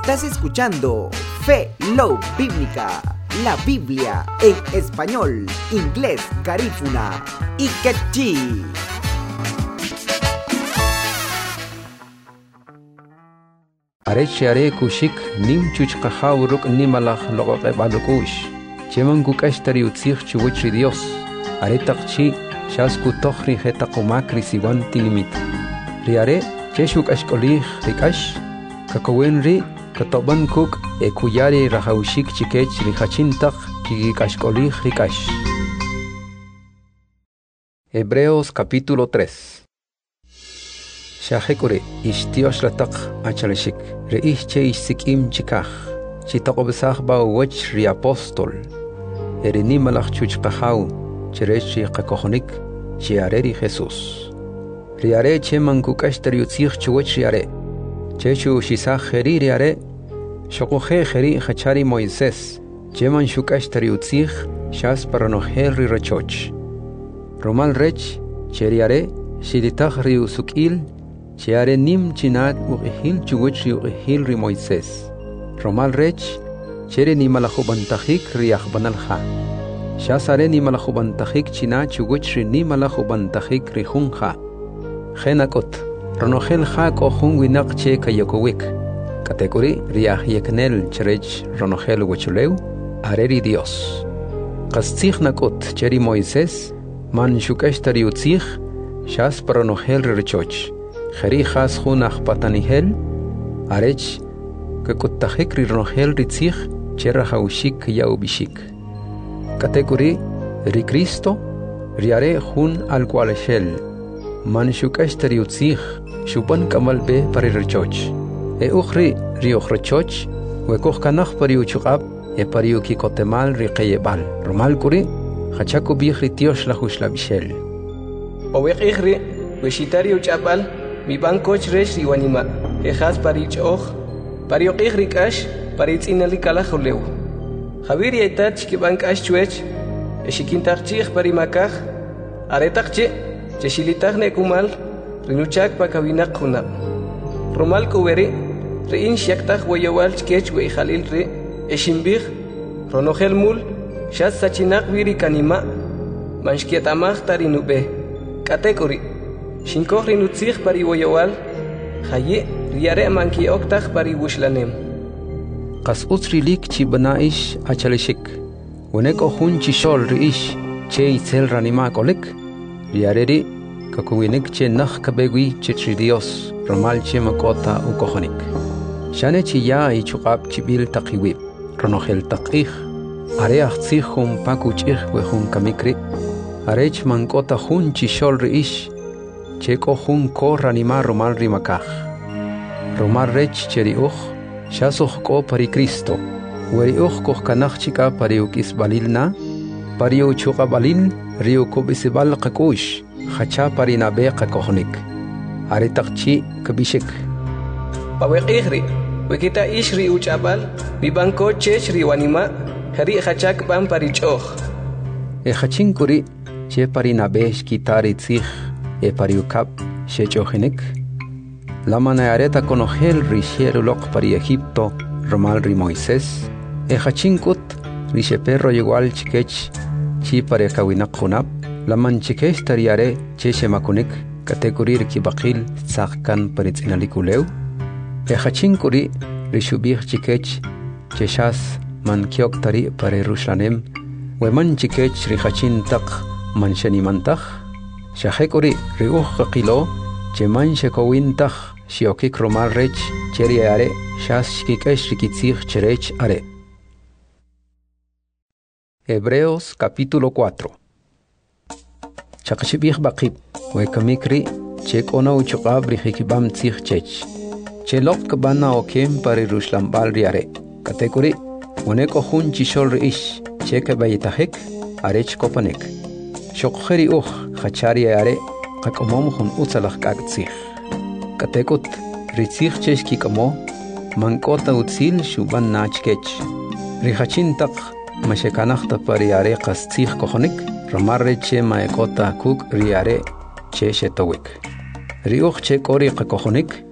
Estás escuchando Fe Love Bíblica, la Biblia en español, inglés, garífuna y quechí. Are kushik nim chuchqahaw ruk nimalaj loqoq balukush. Cheman kukashtari utzig chuwitri Dios. Are taqchi shasku tokhri hetaqumakri siwan tinimit. Riare cheshuk ashkolih rikash kakowenri katoban kuk ekuyari rahaushik chikech rihachintaq kikashkolih rikash. Hebreos capítulo 3. Shahekure ishtiosh lataq achaleshik reihche isikim chikah chitaqobsah ba wach ri apostol erenimalach chuchqahaw cherechi qakohonik chiareri Jesus riare cheman kukashtari utzig chuwach riare chechu shisah kheri riare shoqohe kheri khachari Moisés cheman shukashtari utzig shas paranohel ri rachoch romal rech cheriare shiditah ri usukil Chiare nim chinat uqihil chuwich uqihil ri Moisés. Romal rech, chere ni malajubantajik riach banalja. Shasare ni malajubantajik china chuwich ni malajubantajik ri junja. Genakot, ronogel ja kohun winak che kayokowik. Kategori riach yeknel cherech ronogel wachuleu, areri Dios. Kastzig nakot cheri Moisés, man shukashtari utzig, shas paronogel richoch. Jerijas junach patanihel, arech, que cotajek rirnohel ritzig, cherra haushik yaubishik. Category, ri Cristo, riare jun al qualeshel, man shukashtari utzig, shupan kamalbe parirchoch. E uchri riochrochoch, wekoch kanach pariuchukab, e pariukikotemal riqeyebal. Romal kuri, hachako bihri tiosh la huslabishel. Owek ihri, weshitari uchabal, mi bancoch resh riwanima, ejas parich oj, parioqih rikash, paritz inalikala jolew. Javier yaitach ki bancash chuech, eshikintarchich parimakaj, aretachche, cheshilitach nekumal, rinuchak pakavinak kunab. Romal kuveri, rein shiaktach wayawal chkech we jalil re, eshimbich, ronogel mul, shas sachinak viri kanima, manshkietamach tarinube, katekori. Shinkoh rinutzig pari woyawal, haye riare manki oktach pari wushlanem. Qas utsrilik chi banaish achaleshik. Wenek ohun chi shol riish, che itzel ranima kolek. Riareri, kakuwinek che nach kabegui che Dios, romal che makota ukohonik. Shane chi ya ichukab chibil takiwib, ronogel takich. Are achtzig hun pakuchich we hun kamikri. Arech mankota hun chi shol riish. Checo jun ko ranima romal rimakaj. Romal rech cheri uj, shasoh ko pari Cristo. Weri uj koh kanach chika pari ukis balilna, pari uchuka balil, rio kubisibal kakush, hacha pari nabe kakohonik. Aritakchi kabishik. Pawek ihri, wekita ishri uchabal, bibanko chech riwanima, hari hachak ban pari choh. E hachin kuri, che pari nabe shkitari tzich, e pariukap shechohenek la manareta conogel rishiero loc pari Egipto romal ri Moisés e hachinkut risheperro igual chikech chi pare kawinak hunab la manchikesh tariare cheche makunik kategorir ki bakil tsakkan paritzinalikuleu e hachinkuri rishubih chikech cheshas man kiok tari pare rushlanem we man chikech rihachintak manshanimantak Shahekuri riuj qilo cheman shekowintach shiokik romal rech cheri are shas shkikesh rikitzig cherech are. Hebreos capítulo 4. Chakashibih bakib wekamikri chekona uchukab rihikibam tzig chech. Chelok bana okem pari rushlambal riare. Katekuri oneko hun chishol riish cheke bayitahek arech kopanek. Shokheri uj khachari are qakomom hun utsalach kaktzig. Katekut ritzig cheshki kamo mankota utzil shuban nachkech. Rihachintaq mashekanachta pari are qastzig kohonik romarre che maekota kuk riare che shetowik. Riuj che kori qakohonik